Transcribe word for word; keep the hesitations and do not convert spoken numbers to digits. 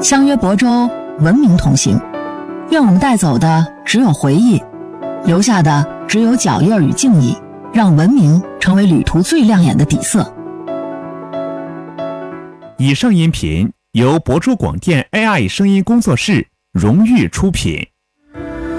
相约亳州，文明同行。愿我们带走的只有回忆，留下的只有脚印与敬意，让文明成为旅途最亮眼的底色。 以上音频由亳州广电 A I 声音工作室荣誉出品。